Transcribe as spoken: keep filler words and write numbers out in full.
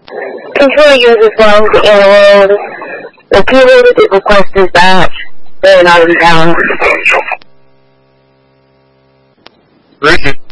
Controller uses phones and the keyboard it requests is that they're not in town. Richard.